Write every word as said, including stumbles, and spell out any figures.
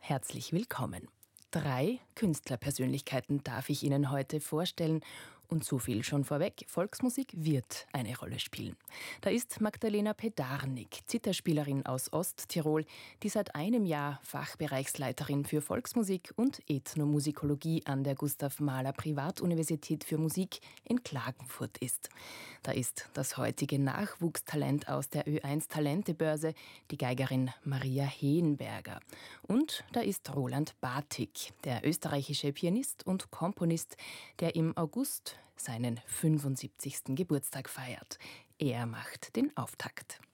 Herzlich willkommen. Drei Künstlerpersönlichkeiten darf ich Ihnen heute vorstellen. Und so viel schon vorweg, Volksmusik wird eine Rolle spielen. Da ist Magdalena Pedarnik, Zitherspielerin aus Osttirol, die seit einem Jahr Fachbereichsleiterin für Volksmusik und Ethnomusikologie an der Gustav Mahler Privatuniversität für Musik in Klagenfurt ist. Da ist das heutige Nachwuchstalent aus der Ö eins Talentebörse, die Geigerin Maria Henberger. Und da ist Roland Batik, der österreichische Pianist und Komponist, der im August seinen fünfundsiebzigsten Geburtstag feiert. Er macht den Auftakt.